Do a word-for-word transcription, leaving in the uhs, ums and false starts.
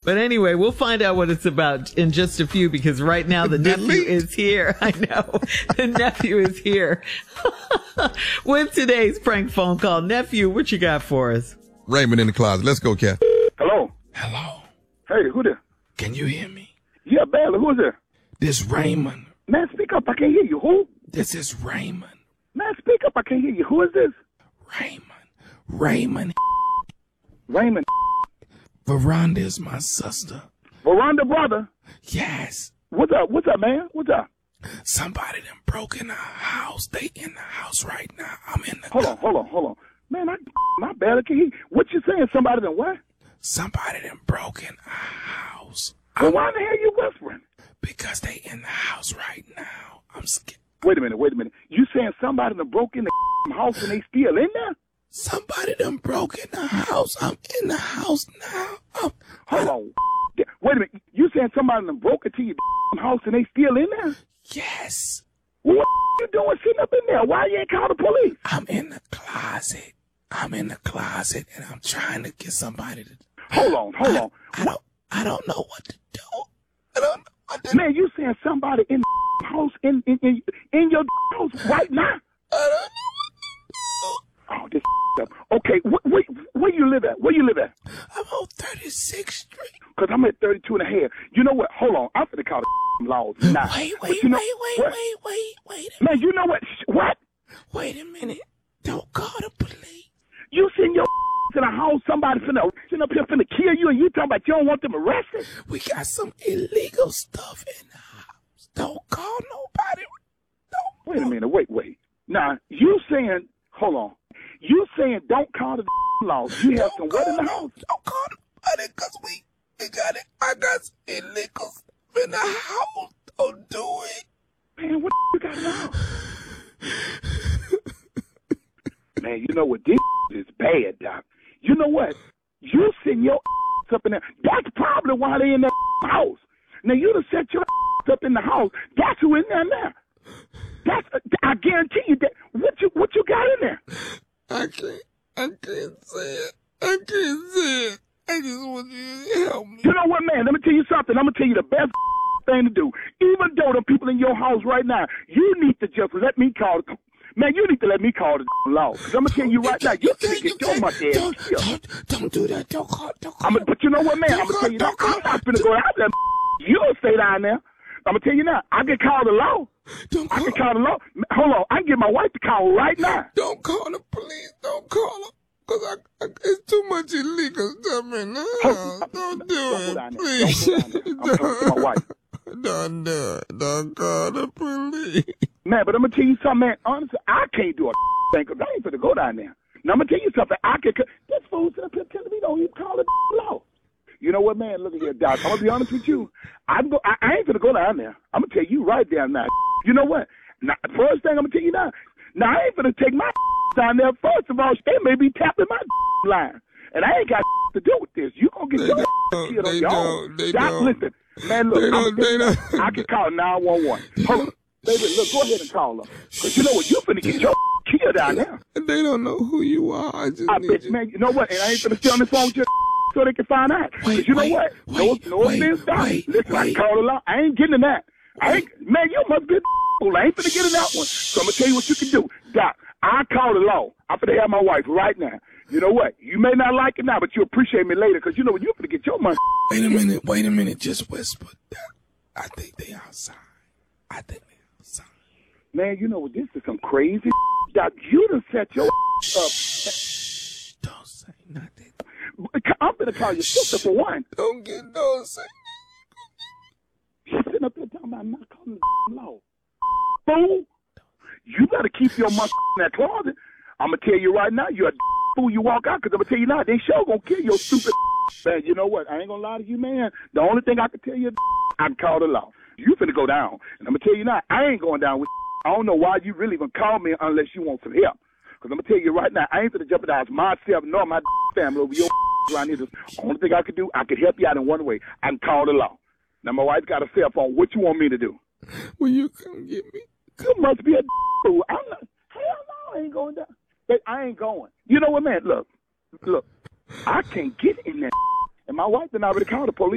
But anyway, we'll find out what it's about in just a few because right now the nephew is here. I know. The nephew is here with today's prank phone call. Nephew, what you got for us? Raymond in the closet. Let's go, Cat. Hello. Hello. Hey, who there? Can you hear me? Yeah, barely. Who's there? This Raymond. Man, speak up. I can't hear you. Who? This is Raymond. Man, speak up. I can't hear you. Who is this? Raymond. Raymond. Raymond. Veranda is my sister. Veranda brother? Yes. What's up? What's up, man? What's up? Somebody done broke in our house. They in the house right now. I'm in the... Hold on, hold on, hold on. Man, I, I barely can hear you. What you saying? Somebody done what? Somebody done broke in our house. Well, why the hell you whispering? Because they in the house right now. I'm scared. Wait a minute, wait a minute. You saying somebody done broke in the house and they still in there? Somebody done broke in the house. I'm in the house now. I'm, Hold on. Wait a minute. You saying somebody done broke into your house and they still in there? Yes. Well, what you doing sitting up in there? Why you ain't call the police? I'm in the closet. I'm in the closet and I'm trying to get somebody to... Hold on, hold I, on. I don't, I don't know what to do. I don't know what to do. Man, you saying somebody in the house, in, in, in, in your house right now? I don't know what to do. Oh, this up. Okay, wh- where, where you live at? Where you live at? I'm on thirty-sixth Street. Because I'm at thirty-two and a half. You know what? Hold on. I'm going to call the laws now. Wait, But wait, you know, wait, wait, what? wait, wait, wait. a Man, you know what? Sh- What? Wait a minute. Don't call the police. You send your in a house, somebody finna sitting up here finna kill you, and you talking about you don't want them arrested? We got some illegal stuff in the house. Don't call nobody. Don't. Wait a minute. Wait, wait. Now, you saying, hold on. You saying don't call the laws. You have some what in the house? Don't call nobody because we, we got it. I got some illegal stuff in the house. Don't do it. Man, what you got now? Man, you know what? This is bad, Doc. You know what? You send your up in there. That's probably why they in that house. Now, you done set your up in the house. That's who in there now. That's, I guarantee you that. What you, what you got in there? I can't, I can't say it. I can't say it. I just want you to help me. You know what, man? Let me tell you something. I'm going to tell you the best thing to do. Even though the people in your house right now, you need to just let me call the... Man, you need to let me call the law. Because I'm going to tell you right now, you can get your much ass don't, killed. don't, don't do that. Don't call, don't call. I'm a, but you know what, man? Don't I'm going to call, tell you don't that. I'm call. not going to go out there. You don't stay down there. I'm going to tell you now. I can call the law. Don't I call. can call the law. Hold on. I can get my wife to call right now. Don't call the police. Don't call them. Because I, I, it's too much illegal stuff in the house. Don't do Don't go it, down there. please. Don't go down there. I'm talking to my wife. Don't do it. Don't call the police. Man, but I'm going to tell you something, man. Honestly, I can't do a thing because I ain't going to go down there. Now, I'm going to tell you something. I can. This fool's up here telling me don't even call the law. You know what, man? Look at here, Doc. I'm going to be honest with you. I'm go, I, I ain't going to go down there. I'm going to tell you right down now. You know what? Now, first thing I'm going to tell you now. Now, I ain't going to take my down there. First of all, they may be tapping my line. And I ain't got to do with this. You going to get They your don't, killed on they your don't, own. they Doc, don't. listen. Man, look. They I'm don't, gonna they tell you, don't. I can call nine one one. Hold on. Baby, look, go ahead and call her. Because you know what? You finna get your killed down there. They don't know who you are. I just I need bet, you. man, you know what? And I ain't finna stay on this phone with you so they can find out. Wait, Because you know wait, what? wait, no no wait, offense, Doc. wait, Listen, I wait. can call her out. I ain't getting in that. I ain't, man, you must be a fool. I ain't finna get in that one. So I'm gonna tell you what you can do. Doc, I call the law. I'm finna have my wife right now. You know what? You may not like it now, but you appreciate me later because you know what? You're finna get your money. Wait a minute. Wait a minute. Just whisper. I think they outside. I think they outside. Man, you know what? This is some crazy Doc. You done set your up. Shh. Don't say nothing. I'm gonna call your sister for one. Don't get don't say. She's sitting up there talking about not calling the law. Fool, you better keep your money in that closet. I'm gonna tell you right now, you're a fool. You walk out because I'm gonna tell you now, they sure gonna kill your stupid. Man, you know what? I ain't gonna lie to you, man. The only thing I can tell you, I can call the law. You finna go down, and I'm gonna tell you now, I ain't going down with. I don't know why you really even call me unless you want some help. Because I'm gonna tell you right now, I ain't gonna jeopardize myself nor my family over your around here. The only thing I could do, I could help you out in one way. I can call the law. Now my wife got a cell phone. What you want me to do? Will you come get me? You must be a fool. I'm not. Hell no, I ain't going down. I ain't going. You know what, man? Look, look. I can't get in there. And my wife and I already called the police.